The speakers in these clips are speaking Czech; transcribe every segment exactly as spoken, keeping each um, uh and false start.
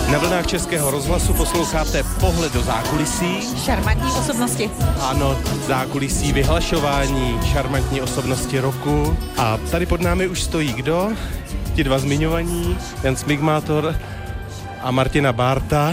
Na vlnách Českého rozhlasu posloucháte Pohled do zákulisí. Šarmantní osobnosti. Ano, zákulisí vyhlašování šarmantní osobnosti roku. A tady pod námi už stojí kdo? Ti dva zmiňovaní, Jan Smigmátor a Martina Bárta.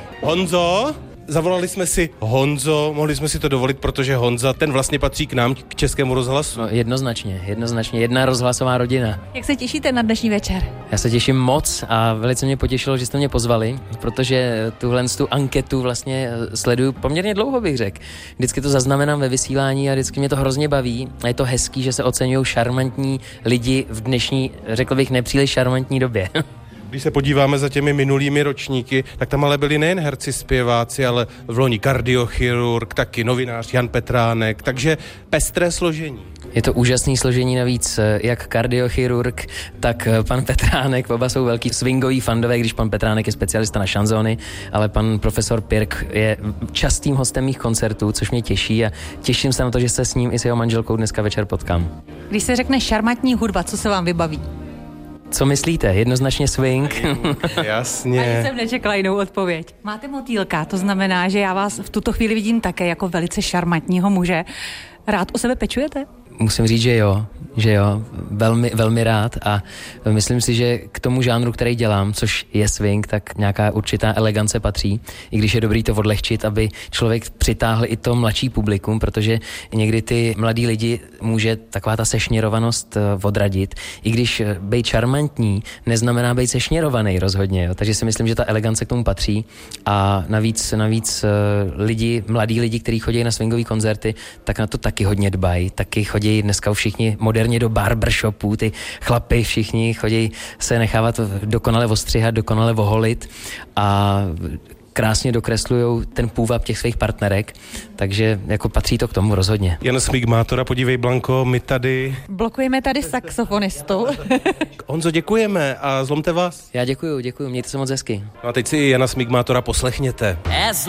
Honzo, zavolali jsme si Honzo, mohli jsme si to dovolit, protože Honza, ten vlastně patří k nám, k Českému rozhlasu. No, jednoznačně, jednoznačně, jedna rozhlasová rodina. Jak se těšíte na dnešní večer? Já se těším moc a velice mě potěšilo, že jste mě pozvali, protože tuhle tu anketu vlastně sleduju poměrně dlouho, bych řekl. Vždycky to zaznamenám ve vysílání a vždycky mě to hrozně baví. A je to hezký, že se oceňují šarmantní lidi v dnešní, řekl bych, nepříliš šarmantní době. Když se podíváme za těmi minulými ročníky, tak tam ale byli nejen herci, zpěváci, ale v loni kardiochirurg, taky novinář Jan Petránek, takže pestré složení. Je to úžasný složení navíc, jak kardiochirurg, tak pan Petránek, oba jsou velký swingový fandové, když pan Petránek je specialista na šanzony, ale pan profesor Pirk je častým hostem mých koncertů, což mě těší a těším se na to, že se s ním i s jeho manželkou dneska večer potkám. Když se řekne šarmantní hudba, co se vám vybaví? Co myslíte? Jednoznačně swing? Jasně. Ani jsem nečekala jinou odpověď. Máte motýlka, to znamená, že já vás v tuto chvíli vidím také jako velice šarmantního muže. Rád o sebe pečujete? Musím říct, že jo, že jo, velmi, velmi rád a myslím si, že k tomu žánru, který dělám, což je swing, tak nějaká určitá elegance patří, i když je dobrý to odlehčit, aby člověk přitáhl i to mladší publikum, protože někdy ty mladí lidi může taková ta sešněrovanost odradit, i když být šarmantní neznamená být sešněrovaný rozhodně, jo. Takže si myslím, že ta elegance k tomu patří a navíc, navíc lidi, mladí lidi, kteří chodí na swingové koncerty, tak na to taky hodně dbají, taky chodí dneska všichni moderně do barbershopů, ty chlapy všichni chodí se nechávat dokonale ostřihat, dokonale oholit a krásně dokreslujou ten půvab těch svých partnerek, takže jako patří to k tomu rozhodně. Jan Smigmátora, podívej Blanko, my tady... Blokujeme tady saxofonistou. Honzo, děkujeme a zlomte vás. Já děkuju, děkuju, mějte se moc hezky. No a teď si Jana Smigmátora poslechněte. As